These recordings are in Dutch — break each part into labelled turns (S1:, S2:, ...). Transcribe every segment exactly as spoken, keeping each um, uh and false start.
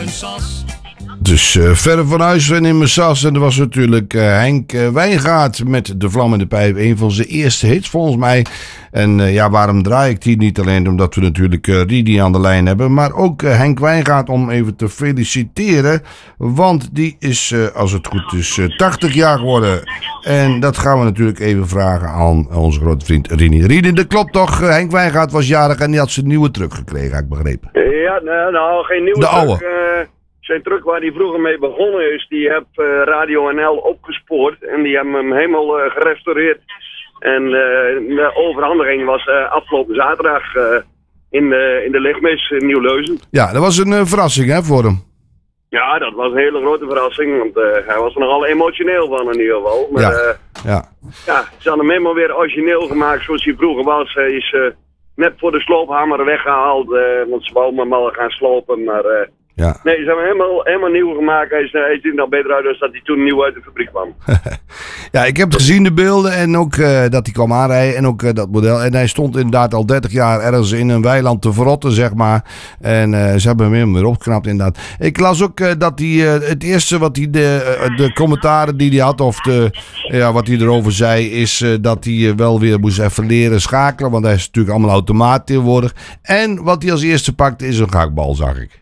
S1: Massas.
S2: Dus uh, verder van huis en in Massas. En er was natuurlijk uh, Henk uh, Wijngaard met De Vlam in de Pijp. Een van zijn eerste hits volgens mij. En uh, ja, waarom draai ik die? Niet alleen omdat we natuurlijk uh, Ridi aan de lijn hebben. Maar ook uh, Henk Wijngaard om even te feliciteren. Want die is, uh, als het goed is, uh, tachtig jaar geworden. En dat gaan we natuurlijk even vragen aan onze grote vriend Rini. Rini, dat klopt toch? Uh, Henk Wijngaard was jarig en die had zijn nieuwe truck gekregen, heb ik begrepen.
S3: Ja, nou, nou geen nieuwe
S2: De
S3: truck.
S2: oude.
S3: Uh, zijn truck waar hij vroeger mee begonnen is, die heb uh, Radio N L opgespoord. En die hebben hem helemaal uh, gerestaureerd. En uh, de overhandiging was uh, afgelopen zaterdag uh, in, uh, in de lichtmis in Nieuw-Leuzen.
S2: Ja, dat was een uh, verrassing hè, voor hem.
S3: Ja, dat was een hele grote verrassing, want uh, hij was er nogal emotioneel van in ieder geval. Maar
S2: Ja,
S3: uh,
S2: ja.
S3: ja, ze hadden hem helemaal weer origineel gemaakt zoals hij vroeger was. Hij is uh, net voor de sloophamer weggehaald, uh, want ze wouden hem al gaan slopen, maar... Uh,
S2: Ja.
S3: Nee, ze hebben hem helemaal, helemaal nieuw gemaakt. Hij, is, hij ziet er nog beter uit dan dat hij toen nieuw uit de fabriek kwam.
S2: Ja, ik heb het gezien, de beelden. En ook uh, dat hij kwam aanrijden. En ook uh, dat model. En hij stond inderdaad al dertig jaar ergens in een weiland te verrotten, zeg maar. En uh, ze hebben hem helemaal weer opgeknapt, inderdaad. Ik las ook uh, dat hij uh, het eerste wat hij, de, uh, de commentaren die hij had, of de, ja, wat hij erover zei, is uh, dat hij uh, wel weer moest even leren schakelen. Want hij is natuurlijk allemaal automaat tegenwoordig. En wat hij als eerste pakte is een gehaktbal, zag ik.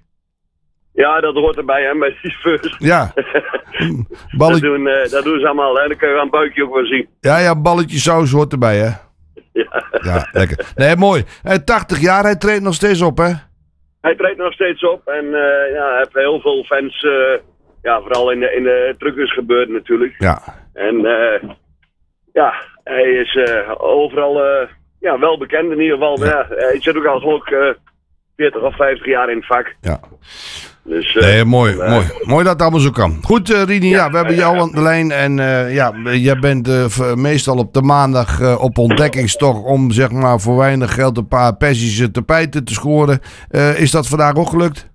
S3: Ja, dat hoort erbij, hè, bij die first.
S2: Ja.
S3: dat, doen, uh, dat doen ze allemaal, hè. Dan kun je aan het buikje ook wel zien.
S2: Ja, ja, balletje saus hoort erbij, hè.
S3: Ja,
S2: ja lekker. Nee, mooi. Uh, tachtig jaar, hij treedt nog steeds op, hè?
S3: Hij treedt nog steeds op en uh, ja, hij heeft heel veel fans, uh, ja, vooral in de, in de truckers gebeurd natuurlijk.
S2: Ja.
S3: En uh, ja, hij is uh, overal uh, ja, wel bekend in ieder geval.
S2: Ja.
S3: Ja, hij zit ook al geloof ik uh, veertig of vijftig jaar in het vak.
S2: Ja.
S3: Dus, uh,
S2: nee, mooi,
S3: uh,
S2: mooi. Mooi dat het allemaal zo kan. Goed, uh, Rini, ja,
S3: Ja,
S2: we hebben
S3: ja,
S2: jou
S3: ja.
S2: aan de lijn. En uh, ja, jij bent uh, v- meestal op de maandag uh, op ontdekkingstocht om zeg maar voor weinig geld een paar Persische tapijten te scoren. Uh, is dat vandaag ook gelukt?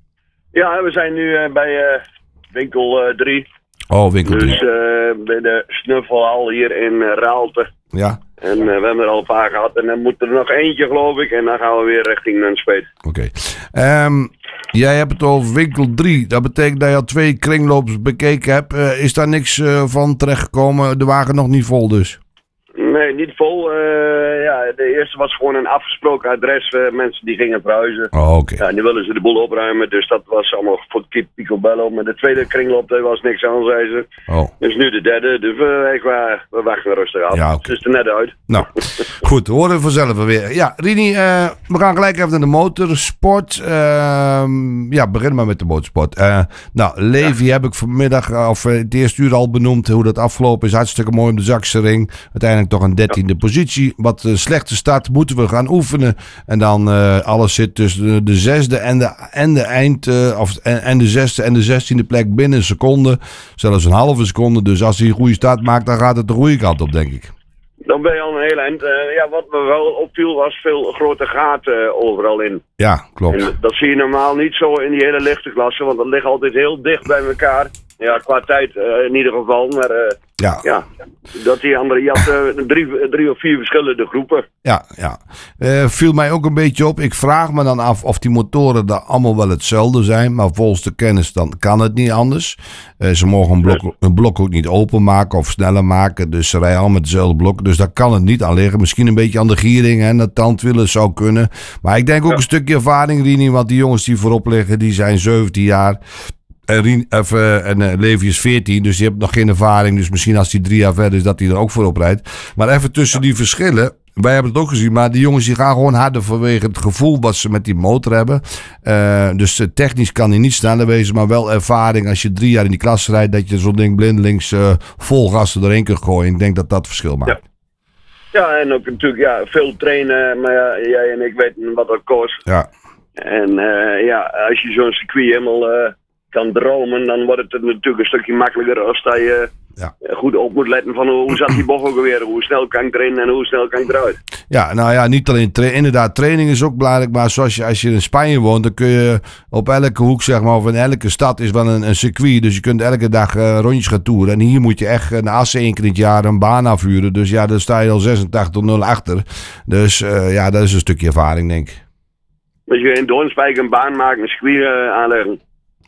S3: Ja, we zijn nu uh, bij uh, winkel drie.
S2: Oh, winkel drie.
S3: Dus uh, bij de Snuffelhal hier in uh, Raalte.
S2: Ja,
S3: En uh, we hebben er al een paar gehad. En dan moet er nog eentje, geloof ik. En dan gaan we weer richting Nunspeet.
S2: oké. Okay. Um, jij hebt het over winkel drie. Dat betekent dat je al twee kringloops bekeken hebt. Uh, is daar niks uh, van terechtgekomen? De wagen nog niet vol dus?
S3: Nee, niet vol. Uh, ja, de eerste was gewoon een afgesproken adres. Uh, mensen die gingen verhuizen.
S2: Oh, oké. Okay.
S3: Ja, nu willen ze de boel opruimen. Dus dat was allemaal voor het kip picobello. Maar de tweede kringloop, daar was niks aan, zei ze.
S2: Oh.
S3: Dus nu de derde. Dus we, ik, we, we wachten rustig af.
S2: Ja,
S3: Het
S2: okay.
S3: is er net uit.
S2: Nou, goed, we horen vanzelf weer. Ja, Rini, uh, we gaan gelijk even naar de motorsport. Uh, ja, begin maar met de motorsport. Uh, nou, Levi ja. heb ik vanmiddag, uh, of uh, het eerste uur al benoemd, hoe dat afgelopen is. Hartstikke mooi om de Zakse ring. Uiteindelijk toch een dertiende ja. positie. Wat uh, slechte start moeten we gaan oefenen. En dan uh, alles zit tussen de, de zesde en de, en de eind, uh, of, en, en de zesde en de zestiende plek binnen een seconde. Zelfs een halve seconde. Dus als hij een goede start maakt, dan gaat het de goede kant op, denk ik.
S3: Dan ben je al een heel eind. Uh, ja, wat me wel opviel was veel grote gaten uh, overal in.
S2: Ja, klopt.
S3: En dat zie je normaal niet zo in die hele lichte klasse, want dat ligt altijd heel dicht bij elkaar. Ja, qua tijd uh, in ieder geval, maar uh,
S2: ja.
S3: ja, dat die andere, je had uh, drie, drie of vier verschillende groepen.
S2: Ja, ja. Uh, viel mij ook een beetje op. Ik vraag me dan af of die motoren daar allemaal wel hetzelfde zijn, maar volgens de kennis dan kan het niet anders. Uh, ze mogen een blok, een blok ook niet openmaken of sneller maken, dus ze rijden allemaal met hetzelfde blok, dus daar kan het niet aan liggen. Misschien een beetje aan de giering en de tandwielen zou kunnen, maar ik denk ook ja. een stukje ervaring, Rini, want die jongens die voorop liggen, die zijn zeventien jaar. En, Rien, of, uh, en uh, Levi is veertien, dus die heeft nog geen ervaring. Dus misschien als hij drie jaar verder is, dat hij er ook voorop rijdt. Maar even tussen ja. die verschillen. Wij hebben het ook gezien, maar die jongens die gaan gewoon harder vanwege het gevoel wat ze met die motor hebben. Uh, dus uh, technisch kan hij niet sneller wezen, maar wel ervaring als je drie jaar in die klas rijdt, dat je zo'n ding blindelings uh, vol gas erheen kunt gooien. Ik denk dat dat verschil maakt.
S3: Ja, ja en ook natuurlijk ja, veel trainen, maar ja, jij en ik weten wat dat kost.
S2: Ja.
S3: En uh, ja, als je zo'n circuit helemaal... Uh, kan dromen, dan wordt het natuurlijk een stukje makkelijker als dat je ja. goed op moet letten van hoe zat die bocht ook alweer, hoe snel kan ik erin en hoe snel kan ik eruit.
S2: Ja, nou ja, niet alleen tra- inderdaad, training is ook belangrijk, maar zoals je, als je in Spanje woont, dan kun je op elke hoek, zeg maar, of in elke stad is wel een, een circuit, dus je kunt elke dag uh, rondjes gaan toeren. En hier moet je echt uh, na Assen één keer in het jaar een baan afvuren, dus ja, dan sta je al zesentachtig tot nul achter. Dus uh, ja, dat is een stukje ervaring, denk ik.
S3: Als je in Doornspijk een baan maakt, een circuit uh, aanleggen.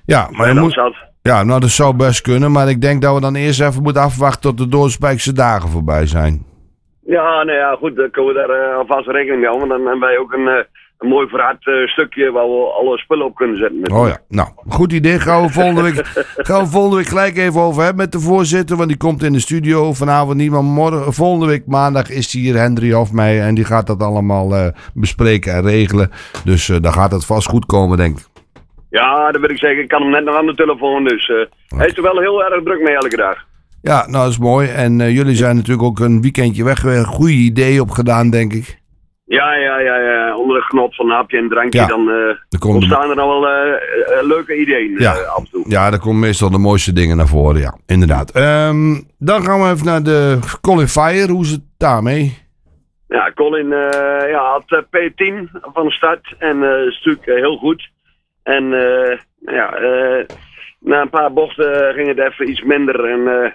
S2: Ja, maar je
S3: dan
S2: moet,
S3: zat.
S2: ja, nou dat zou best kunnen. Maar ik denk dat we dan eerst even moeten afwachten tot de Doornspijkse dagen voorbij zijn.
S3: Ja, nou ja, goed, dan kunnen we daar uh, alvast rekening mee houden. Want dan hebben wij ook een, uh, een mooi verhard uh, stukje waar we alle spullen op kunnen zetten. Met
S2: Oh ja, nou, goed idee. Gaan we volgende week, gaan we volgende week gelijk even over hebben met de voorzitter. Want die komt in de studio vanavond niet, maar morgen, volgende week maandag is hier Hendry of mij. En die gaat dat allemaal uh, bespreken en regelen. Dus uh, dan gaat het vast goed komen, denk ik.
S3: Ja, dat wil ik zeggen. Ik kan hem net nog aan de telefoon. Dus uh, hij is er wel heel erg druk mee elke dag.
S2: Ja, nou dat is mooi. En uh, jullie zijn natuurlijk ook een weekendje weg. Een goede idee opgedaan, denk ik.
S3: Ja, ja, ja, ja. Onder de genot van een hapje en drankje.
S2: Ja,
S3: dan uh, ontstaan er nou wel uh, uh, leuke ideeën
S2: ja.
S3: uh, af en toe.
S2: Ja, daar komen meestal de mooiste dingen naar voren. Ja, inderdaad. Um, dan gaan we even naar de Colin Fire. Hoe is het daarmee?
S3: Ja, Colin uh, ja, had uh, P tien van de start. En uh, dat is natuurlijk uh, heel goed. En uh, ja, uh, na een paar bochten ging het even iets minder. En uh,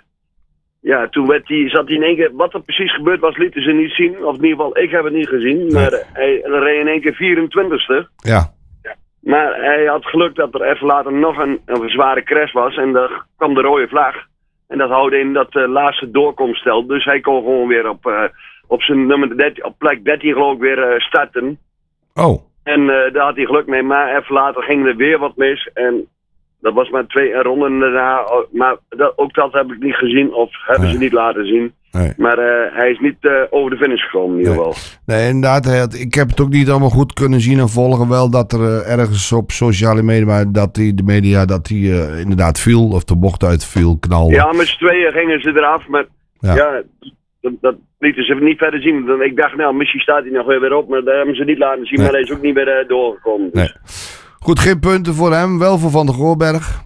S3: ja, toen werd hij, zat hij in één keer... Wat er precies gebeurd was, lieten ze niet zien. Of in ieder geval, ik heb het niet gezien. Nee. Maar hij, hij reed in één keer vierentwintigste.
S2: Ja.
S3: Maar hij had geluk dat er even later nog een, een zware crash was. En daar kwam de rode vlag. En dat houdt in dat de uh, laatste doorkomststel. Dus hij kon gewoon weer op, uh, op zijn nummer dertien, op plek dertien geloof ik weer uh, starten.
S2: Oh.
S3: En uh, daar had hij geluk mee. Maar even later ging er weer wat mis. En dat was maar twee ronden daarna. Maar dat, ook dat heb ik niet gezien. Of hebben nee. ze niet laten zien. Nee. Maar uh, hij is niet uh, over de finish gekomen in ieder geval.
S2: Nee, nee inderdaad. Had, ik heb het ook niet allemaal goed kunnen zien en volgen. Wel dat er uh, ergens op sociale media, dat die, de media, dat die uh, inderdaad viel. Of de bocht uitviel, knalde.
S3: Ja, met z'n tweeën gingen ze eraf. Maar ja, ja dat, dat lieten ze niet verder zien. Ik dacht, nou, misschien staat hij nog weer op. Maar dat hebben ze niet laten zien. Nee. Maar hij is ook niet meer uh, doorgekomen. Dus.
S2: Nee. Goed, geen punten voor hem. Wel voor Van der Goorberg.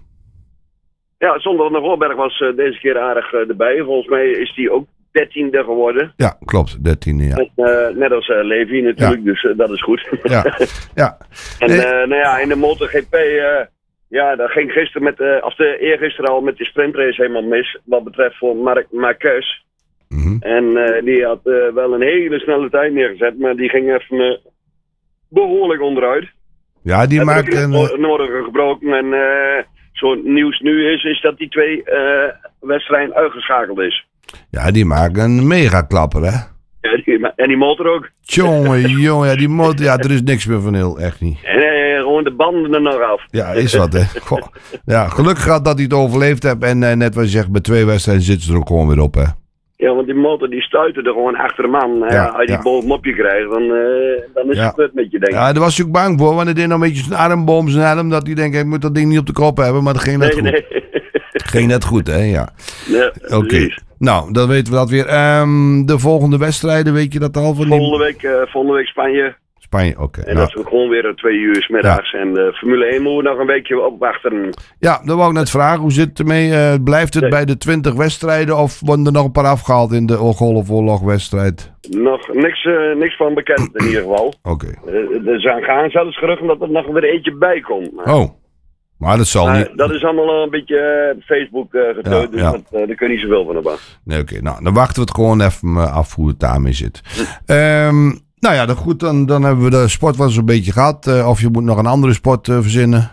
S3: Ja, Zonder Van der Goorberg was uh, deze keer aardig uh, erbij. Volgens mij is hij ook dertiende geworden.
S2: Ja, klopt. dertiende, ja.
S3: Met, uh, net als uh, Levi natuurlijk, ja. Dus uh, dat is goed.
S2: Ja, ja.
S3: En nee. uh, nou ja, in de MotoGP, uh, ja, dat ging gisteren met, uh, of de eergisteren al met de sprintrace helemaal mis. Wat betreft voor Marc Marquez. Mm-hmm. En uh, die had uh, wel een hele snelle tijd neergezet, maar die ging even uh, behoorlijk onderuit.
S2: Ja, die maakt een...
S3: Uh, Noorden gebroken en uh, zo'n nieuws nu is, is dat die twee uh, wedstrijden uitgeschakeld is.
S2: Ja, die maken een mega klapper, hè?
S3: Ja, die, en die motor ook.
S2: Jongen, jongen, ja, die motor, ja, er is niks meer van heel, echt niet.
S3: En uh, gewoon de banden er nog af.
S2: Ja, is wat, hè? Goh. Ja, gelukkig gehad dat hij het overleefd hebt en uh, net wat je zegt, bij twee wedstrijden zitten ze er ook gewoon weer op, hè?
S3: Ja, want die motor die stuitte er gewoon achter de man. Ja, ja, als je die ja. bovenop je krijgt, dan, uh, dan is ja. het kut met je, denk ik.
S2: Ja, daar was hij ook bang voor, want hij deed nog een beetje zijn armboom, zijn helm, dat hij denkt, ik moet dat ding niet op de kop hebben, maar dat ging net nee, goed. Nee. Ging net goed, hè? Ja.
S3: ja
S2: Oké. Okay. Nou, dan weten we dat weer. Um, de volgende wedstrijden, weet je dat al? Van
S3: volgende, week, uh, volgende week Spanje.
S2: Spanje, oké. Okay.
S3: En
S2: nou.
S3: dat is gewoon weer twee uur 's middags. Ja. En de Formule één moeten we nog een beetje opwachten.
S2: Ja, dat wou ik net vragen. Hoe zit het ermee? Uh, blijft het nee. bij de twintig wedstrijden of worden er nog een paar afgehaald in de Golfoorlog-wedstrijd?
S3: Nog niks, uh, niks van bekend in ieder geval.
S2: Oké. Okay.
S3: Uh, er gaan zelfs geruchten dat er nog weer eentje bij komt. Maar...
S2: Oh. Maar dat zal
S3: maar
S2: niet...
S3: Dat is allemaal een beetje uh, Facebook uh, geteut, ja, dus ja. Dat, uh, daar kun je niet zoveel van hebben.
S2: Nee, oké. Okay. Nou, dan wachten we het gewoon even af hoe het daarmee zit. Hm. Um, nou ja, dan goed, dan, dan hebben we de sport wel eens een beetje gehad. Uh, of je moet nog een andere sport uh, verzinnen.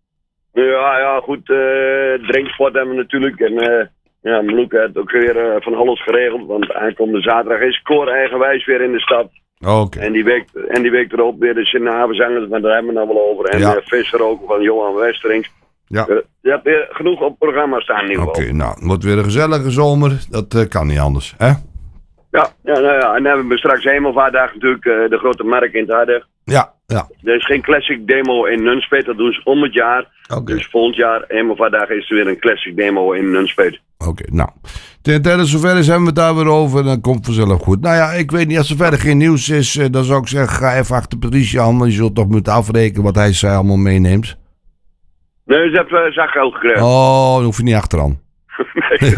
S3: Ja, ja, goed. Uh, drinksport hebben we natuurlijk. En uh, ja, Meluke heeft ook weer uh, van alles geregeld. Want aankomende zaterdag is Cor eigenwijs weer in de stad.
S2: Oh, okay.
S3: En die week, en die week erop weer de Sint-Havenzangers, maar daar hebben we het nou wel over. En ja. uh, Visser ook van Johan Westerings.
S2: Ja.
S3: Uh, je hebt weer genoeg op het programma staan in ieder geval.
S2: Oké, okay, nou, het wordt weer een gezellige zomer. Dat uh, kan niet anders, hè?
S3: Ja, ja, nou ja, en dan hebben we straks Hemelvaartdag natuurlijk uh, de grote markt in het Harde.
S2: Ja, ja.
S3: Er is geen classic demo in Nunspeet, dat doen ze om het jaar. Okay. Dus volgend jaar, Hemelvaartdag, is er weer een classic demo in Nunspeet.
S2: Oké, okay, nou. Ten zover is, hebben we het daar weer over en dan komt het vanzelf goed. Nou ja, ik weet niet, als er verder geen nieuws is, uh, dan zou ik zeggen, ga even achter Patricia aan, want je zult toch moeten afrekenen wat hij zei allemaal meeneemt.
S3: Nee, ze hebben uh, zakgeld gekregen.
S2: Oh, dan hoef je niet achteraan. Nee.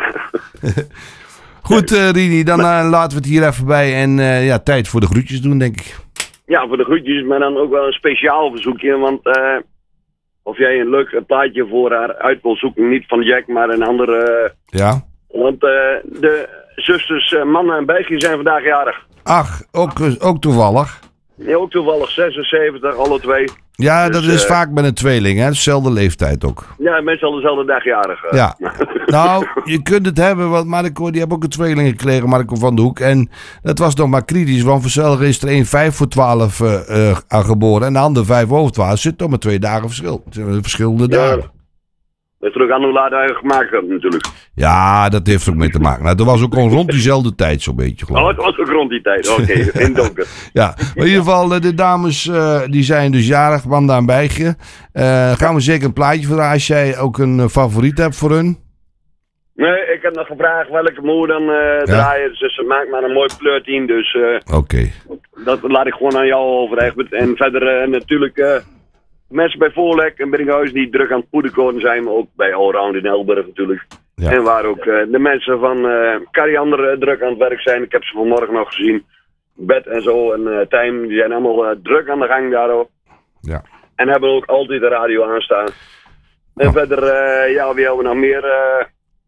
S2: Goed, uh, Rini, dan uh, laten we het hier even bij en uh, ja, tijd voor de groetjes doen, denk ik.
S3: Ja, voor de groetjes, maar dan ook wel een speciaal verzoekje, want uh, of jij een leuk plaatje voor haar uit wil zoeken, niet van Jack, maar een andere. Uh,
S2: ja.
S3: Want uh, de zusters uh, Mannen en Bijgje zijn vandaag jarig.
S2: Ach, ook, ook toevallig.
S3: Ja, ook toevallig zesenzeventig, alle twee.
S2: Ja,
S3: Dus,
S2: dat is
S3: uh,
S2: vaak met een tweeling, hè? Dezelfde leeftijd ook.
S3: Ja, meestal dezelfde dag jarig. Uh.
S2: Ja. Nou, je kunt het hebben, want Marco, die heeft ook een tweeling gekregen, Marco van de Hoek. En dat was nog maar kritisch, want vanzelf is er een vijf voor twaalf uh, uh, geboren en de ander vijf over twaalf. Zit toch maar twee dagen verschil. Verschillende
S3: Ja.
S2: dagen.
S3: Dat is ook aan hoe laat hij gemaakt hebt natuurlijk.
S2: Ja, dat heeft er ook mee te maken. Nou, dat was ook al rond diezelfde tijd zo'n beetje, geloof
S3: Oh,
S2: ik.
S3: het was ook rond die tijd. Oké, okay, in donker.
S2: Ja, maar in ieder geval, de dames uh, die zijn dus jarig, Wanda en Bijgje. Uh, gaan we zeker een plaatje voor als jij ook een favoriet hebt voor hun.
S3: Nee, ik heb nog gevraagd welke moe dan uh, draaien. Dus ze maakt maar een mooi pleurteam. Dus uh,
S2: Oké. Okay.
S3: Dat laat ik gewoon aan jou over, Egbert. En verder uh, natuurlijk uh, mensen bij Voorlek en Brinkhuis die druk aan het poederkoren zijn. Maar ook bij Allround in Elburg natuurlijk. Ja. En waar ook uh, de mensen van uh, Kariander uh, druk aan het werk zijn. Ik heb ze vanmorgen nog gezien. Bed en zo en uh, Tijm, die zijn allemaal uh, druk aan de gang daarop.
S2: Ja.
S3: En hebben ook altijd de radio aanstaan. En oh. verder, uh, ja, wie hebben we nog meer? Uh,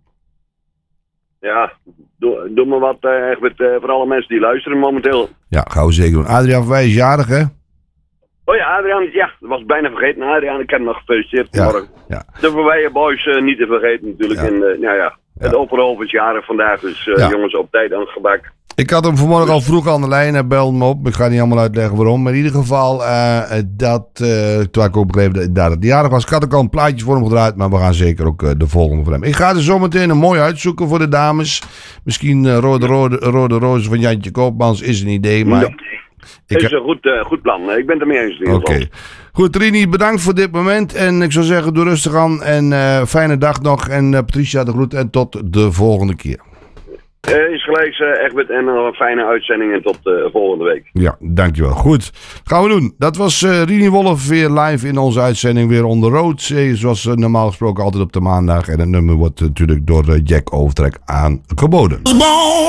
S3: ja, doe, doe maar wat uh, echt met, uh, voor alle mensen die luisteren momenteel.
S2: Ja, gaan we zeker doen. Adriaan van Wij is jarig, hè?
S3: Oh ja, Adriaan, ja, dat was bijna vergeten. Adriaan, ik heb hem nog gefeliciteerd
S2: ja,
S3: vanmorgen.
S2: Ja.
S3: De Verweijen boys uh, niet te vergeten natuurlijk. Ja. En uh, nou ja, het ja. Opperhoofd is jarig vandaag, dus uh, ja. jongens op tijd aan het gebak.
S2: Ik had hem vanmorgen al vroeg aan de lijn, hij belde me op. Ik ga niet allemaal uitleggen waarom. Maar in ieder geval, uh, dat, uh, toen ik ook begreep dat, dat het jarig was, ik had ook al een plaatje voor hem gedraaid. Maar we gaan zeker ook uh, de volgende voor hem. Ik ga er zometeen een mooi uitzoeken voor de dames. Misschien uh, Rode, Rode, Rode Rozen van Jantje Koopmans is een idee, maar...
S3: Ja. Het is een goed, uh, goed plan. Ik ben het ermee eens.
S2: Oké. Okay. Goed, Rini, bedankt voor dit moment. En ik zou zeggen, doe rustig aan. En uh, fijne dag nog. En uh, Patricia de groet. En tot de volgende keer.
S3: Uh, is gelijk, uh, Egbert. En nog een fijne uitzending. En tot uh, volgende week.
S2: Ja, dankjewel. Goed. Gaan we doen. Dat was uh, Rini Wolf weer live in onze uitzending. Weer onder rood. Uh, zoals uh, normaal gesproken altijd op de maandag. En het nummer wordt uh, natuurlijk door uh, Jack Overtrek aangeboden.